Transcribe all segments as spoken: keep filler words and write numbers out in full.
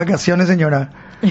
Vacaciones, señora.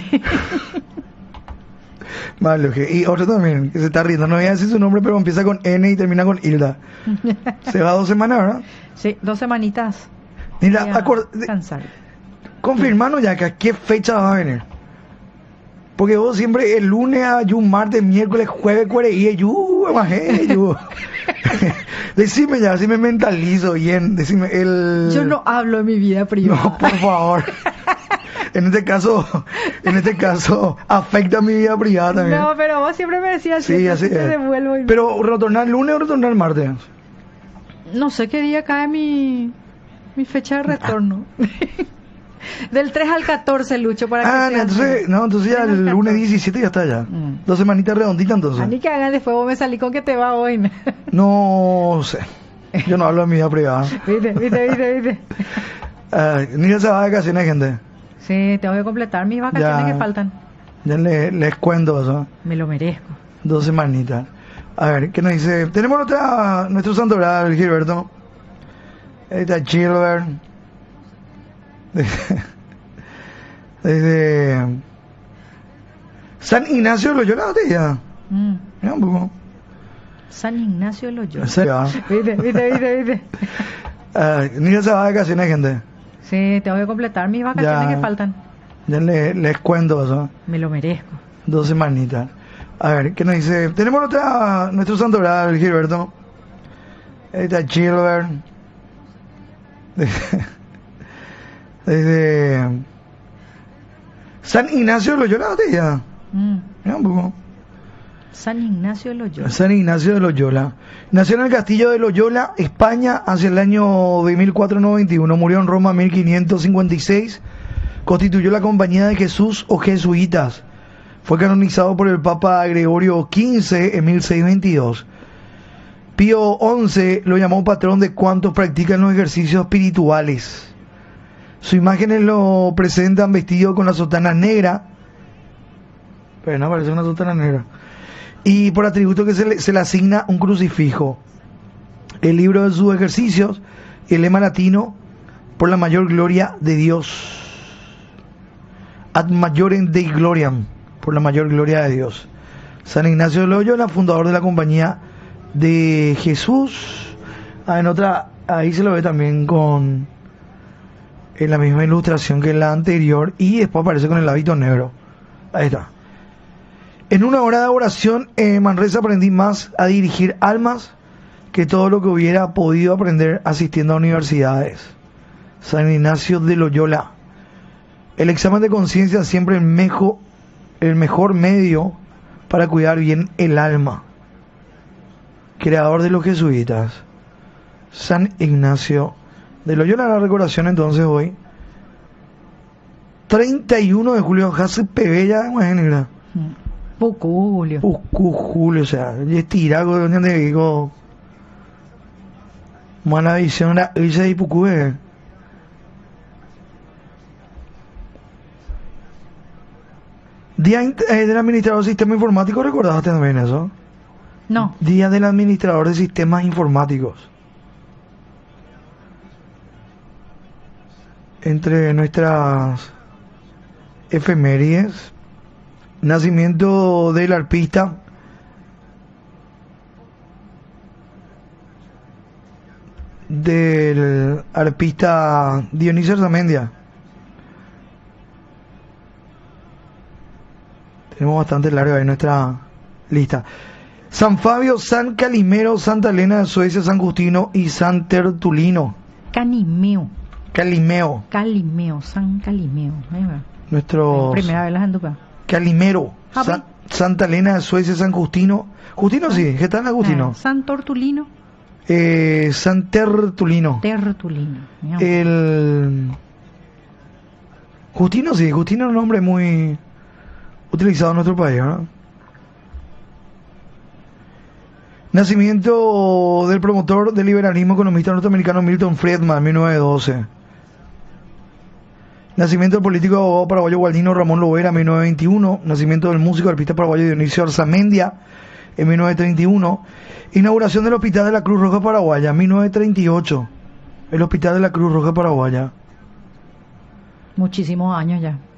Malo, que- y otro también, que se está riendo. No voy a decir su nombre, pero empieza con N y termina con Hilda. Se va dos semanas, ¿verdad? Sí, dos semanitas. Mira, Voy a acord- descansar. confirmanos ya que a qué fecha va a venir. Porque vos siempre el lunes a un martes, miércoles, jueves, cuare y yo, imagínate, yo. Decime ya, si me mentalizo bien, decime el... Yo no hablo en mi vida privada. No, por favor. En este caso, en este caso, afecta mi vida privada también. No, pero vos siempre me decías Sí, así te es. devuelvo y- Pero, ¿retornar el lunes o retornar el martes? No sé qué día cae mi, mi fecha de retorno. Del tres al catorce, Lucho, para que Ah, sea- entonces, no, entonces ya tres al el lunes catorce. diecisiete ya está ya. Mm. Dos semanitas redonditas entonces. A mí que hagan después, vos me salí con que te va hoy. No sé. Yo no hablo de mi vida privada. ¿Viste, viste, viste, viste? Ah, ni se va de vacaciones, gente. Sí, tengo que completar mis vacaciones Ya. que faltan. Ya le- les cuento eso. Me lo merezco. Dos semanitas. A ver, ¿qué nos dice? Tenemos nuestra, nuestro santo oral, Gilberto. Ahí está Gilbert. Desde San Ignacio de Loyola, ya. Mm. Mira un poco. San Ignacio de Loyola. En serio, ¿ah? ¿Viste, viste, viste, viste? Ah, ni se va de vacaciones, gente. Sí, tengo que completar mis vacaciones Ya. que faltan. Ya le- les cuento eso. Me lo merezco. Dos semanitas. A ver, ¿qué nos dice? Tenemos nuestra, nuestro santo oral, Gilberto. Ahí está Gilbert. Desde San Ignacio de Loyola, ya. Mm. Mira un poco. San Ignacio de Loyola. San Ignacio de Loyola. Nació en el castillo de Loyola, España, hacia el año de mil cuatrocientos noventa y uno. Murió en Roma en mil quinientos cincuenta y seis. Constituyó la Compañía de Jesús o Jesuitas. Fue canonizado por el Papa Gregorio quince en mil seiscientos veintidós. Pío once lo llamó patrón de cuantos practican los ejercicios espirituales. Sus imágenes lo presentan vestido con la sotana negra. Pero no parece una sotana negra. Y por atributo que se le, se le asigna un crucifijo. El libro de sus ejercicios, el lema latino, por la mayor gloria de Dios. Ad majorem Dei gloriam, por la mayor gloria de Dios. San Ignacio de Loyola, fundador de la Compañía de Jesús. Ah, en otra, ahí se lo ve también con en la misma ilustración que la anterior, y después aparece con el hábito negro. Ahí está. En una hora de oración en Manresa aprendí más a dirigir almas que todo lo que hubiera podido aprender asistiendo a universidades. San Ignacio de Loyola. El examen de conciencia siempre el mejor, el mejor medio para cuidar bien el alma. Creador de los jesuitas. San Ignacio de Loyola. La recordación entonces hoy. treinta y uno de julio. Jase Pebella, imagínate. Poco, Julio. Poco Julio, o sea, y estirago de donde digo. Mala visión, la ella y poco, eh. Día int- eh, del administrador de sistemas informáticos, ¿recordaste también eso? No. Día del administrador de sistemas informáticos. Entre nuestras efemérides, nacimiento del arpista del arpista Dionisio Arzamendia. Tenemos bastante larga ahí nuestra lista. San Fabio, San Calimero, Santa Elena de Suecia, San Justino y San Tertulino. Canimeo. Calimeo, Calimeo. San Calimeo. Ahí va. nuestro Primera vez la andupa. Calimero, Ah, Sa- Santa Elena de Suecia, San Justino. Justino sí, ¿qué tal Agustino? Ah, San Tortulino. Eh, San Tertulino. Tertulino. Mi amor. El Justino sí, Justino es un nombre muy utilizado en nuestro país, ¿no? Nacimiento del promotor del liberalismo economista norteamericano Milton Friedman, mil novecientos doce. Nacimiento del político abogado paraguayo Gualdino Ramón Lovera, mil novecientos veintiuno. Nacimiento del músico arpista paraguayo Dionisio Arzamendia, en mil novecientos treinta y uno. Inauguración del Hospital de la Cruz Roja Paraguaya, mil novecientos treinta y ocho. El Hospital de la Cruz Roja Paraguaya. Muchísimos años ya.